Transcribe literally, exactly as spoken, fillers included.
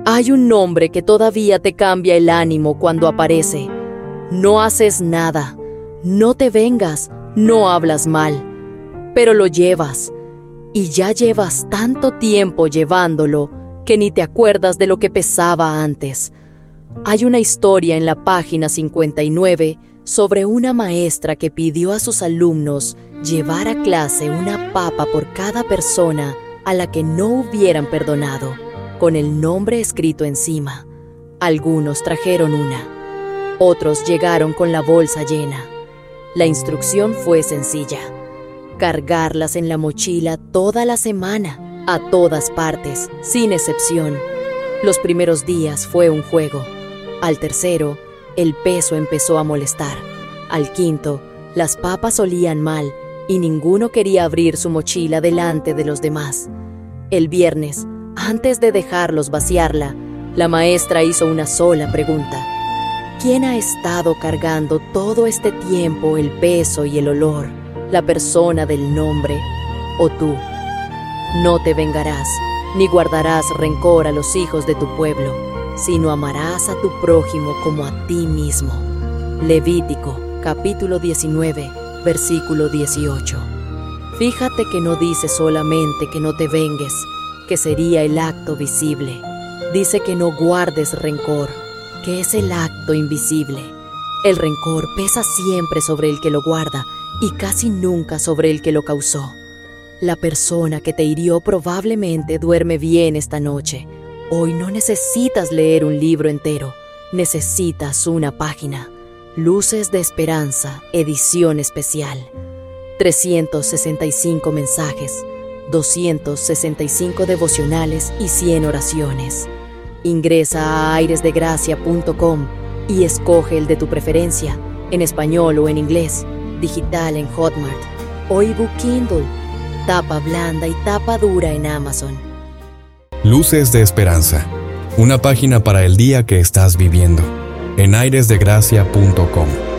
Hay un nombre que todavía te cambia el ánimo cuando aparece. No haces nada, no te vengas, no hablas mal, pero lo llevas. Y ya llevas tanto tiempo llevándolo que ni te acuerdas de lo que pesaba antes. Hay una historia en la página cincuenta y nueve sobre una maestra que pidió a sus alumnos llevar a clase una papa por cada persona a la que no hubieran perdonado, con el nombre escrito encima. Algunos trajeron una, otros llegaron con la bolsa llena. La instrucción fue sencilla: cargarlas en la mochila toda la semana, a todas partes, sin excepción. Los primeros días fue un juego. Al tercero, el peso empezó a molestar. Al quinto, las papas olían mal y ninguno quería abrir su mochila delante de los demás. El viernes, antes de dejarlos vaciarla, la maestra hizo una sola pregunta: ¿quién ha estado cargando todo este tiempo el peso y el olor? ¿La persona del nombre o tú? No te vengarás, ni guardarás rencor a los hijos de tu pueblo, sino amarás a tu prójimo como a ti mismo. Levítico, capítulo diecinueve, versículo dieciocho. Fíjate que no dice solamente que no te vengues, que sería el acto visible. Dice que no guardes rencor, que es el acto invisible. El rencor pesa siempre sobre el que lo guarda y casi nunca sobre el que lo causó. La persona que te hirió probablemente duerme bien esta noche. Hoy no necesitas leer un libro entero, necesitas una página. Luces de Esperanza, edición especial. trescientos sesenta y cinco mensajes, doscientos sesenta y cinco devocionales y cien oraciones. Ingresa a aires de gracia punto com y escoge el de tu preferencia, en español o en inglés, digital en Hotmart o ebook Kindle, tapa blanda y tapa dura en Amazon. Luces de Esperanza, una página para el día que estás viviendo, en aires de gracia punto com.